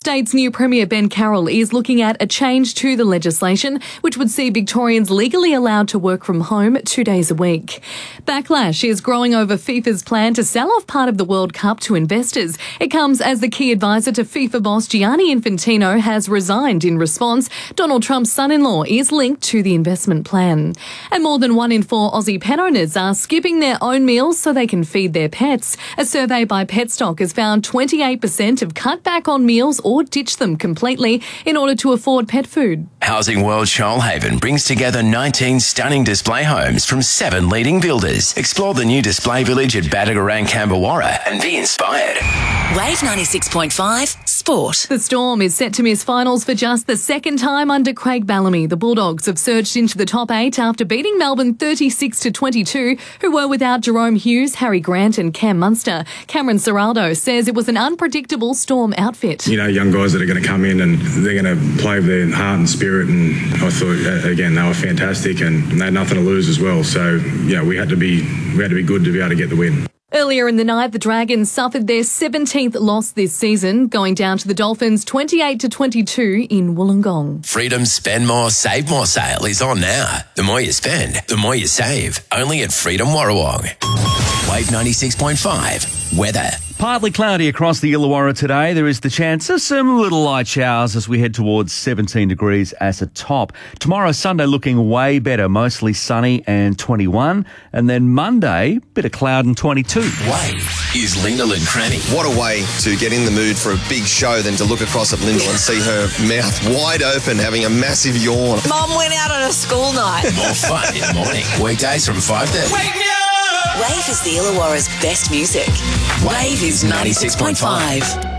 State's new Premier Ben Carroll is looking at a change to the legislation, which would see Victorians legally allowed to work from home 2 days a week. Backlash is growing over FIFA's plan to sell off part of the World Cup to investors. It comes as the key advisor to FIFA boss Gianni Infantino has resigned. In response, Donald Trump's son-in-law is linked to the investment plan. And more than 1 in 4 Aussie pet owners are skipping their own meals so they can feed their pets. A survey by Petstock has found 28% have cut back on meals or ditched them completely in order to afford pet food. Housing World Shoalhaven brings together 19 stunning display homes from 7 leading builders. Explore the new display village at Badagarang, Cambawarra and be inspired. Wave 96.5 Sport. The Storm is set to miss finals for just the second time under Craig Bellamy. The Bulldogs have surged into the top 8 after beating Melbourne 36-22, who were without Jerome Hughes, Harry Grant and Cam Munster. Cameron Ciraldo says it was an unpredictable Storm outfit. You know, young guys that are going to come in and they're going to play with their heart and spirit, and I thought, again, they were fantastic and they had nothing to lose as well. So, yeah, we had to be good to be able to get the win. Earlier in the night, the Dragons suffered their 17th loss this season, going down to the Dolphins 28-22 in Wollongong. Freedom's Spend More, Save More sale is on now. The more you spend, the more you save. Only at Freedom Warrawong. Wave 96.5 weather. Partly cloudy across the Illawarra today. There is the chance of some little light showers as we head towards 17 degrees as a top. Tomorrow, Sunday, looking way better, mostly sunny and 21. And then Monday, bit of cloud and 22. Wave is Lyndall and Cranny. What a way to get in the mood for a big show than to look across at Lyndall and see her mouth wide open, having a massive yawn. Mum went out on a school night. More fun in the morning. Weekdays from 5:30. Wake me up! Wave is the Illawarra's best music. Wave is 96.5.